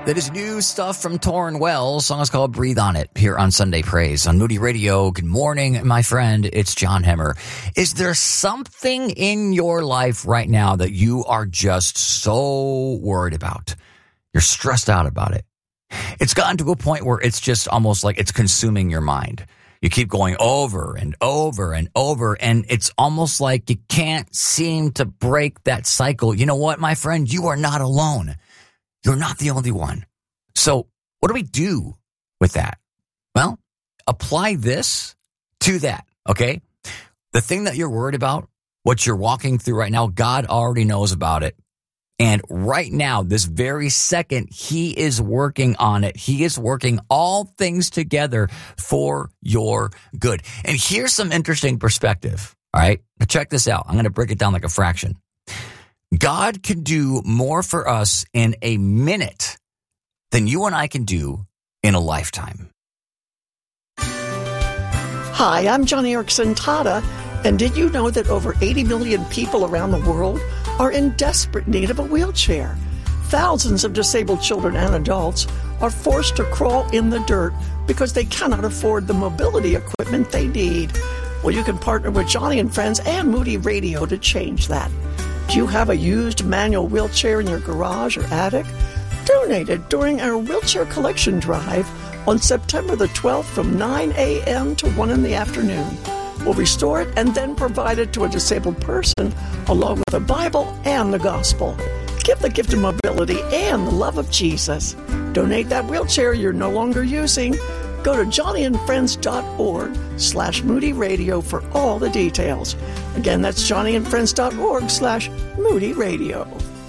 That is new stuff from Torrin Wells. Song is called Breathe On It here on Sunday Praise on Moody Radio. Good morning, my friend. It's John Hemmer. Is there something in your life right now that you are just so worried about? You're stressed out about it. It's gotten to a point where it's just almost like it's consuming your mind. You keep going over and over and over, and it's almost like you can't seem to break that cycle. You know what, my friend? You are not alone. You're not the only one. So what do we do with that? Well, apply this to that, okay? The thing that you're worried about, what you're walking through right now, God already knows about it. And right now, this very second, He is working on it. He is working all things together for your good. And here's some interesting perspective, all right? Now check this out. I'm going to break it down like a fraction. God can do more for us in a minute than you and I can do in a lifetime. Hi, I'm Johnny Erickson Tada, and did you know that over 80 million people around the world are in desperate need of a wheelchair? Thousands of disabled children and adults are forced to crawl in the dirt because they cannot afford the mobility equipment they need. Well, you can partner with Johnny and Friends and Moody Radio to change that. Do you have a used manual wheelchair in your garage or attic? Donate it during our wheelchair collection drive on September the 12th from 9 a.m. to 1 in the afternoon. We'll restore it and then provide it to a disabled person along with a Bible and the gospel. Give the gift of mobility and the love of Jesus. Donate that wheelchair you're no longer using. Go to johnnyandfriends.org/Moody Radio for all the details. Again, that's johnnyandfriends.org/Moody Radio.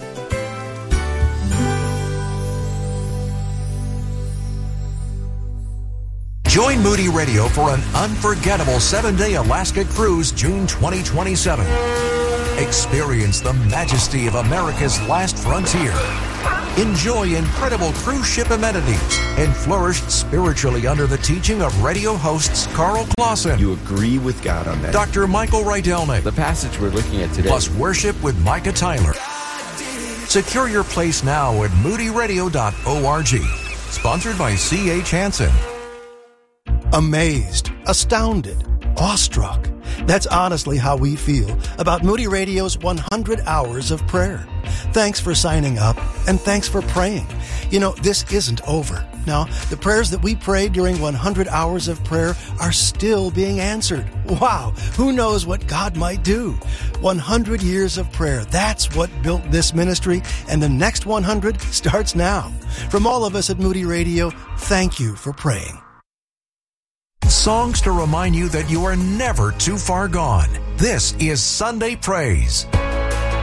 Join Moody Radio for an unforgettable 7-day Alaska cruise, June 2027. Experience the majesty of America's last frontier. Enjoy incredible cruise ship amenities and flourish spiritually under the teaching of radio hosts Carl Clausen. You agree with God on that. Dr. Michael Rydelnik. The passage we're looking at today. Plus worship with Micah Tyler. Secure your place now at moodyradio.org. Sponsored by C.H. Hansen. Amazed, astounded, awestruck. That's honestly how we feel about Moody Radio's 100 Hours of Prayer. Thanks for signing up, and thanks for praying. You know, this isn't over. Now, the prayers that we prayed during 100 Hours of Prayer are still being answered. Wow, who knows what God might do? 100 years of prayer, that's what built this ministry, and the next 100 starts now. From all of us at Moody Radio, thank you for praying. Songs to remind you that you are never too far gone. This is Sunday Praise.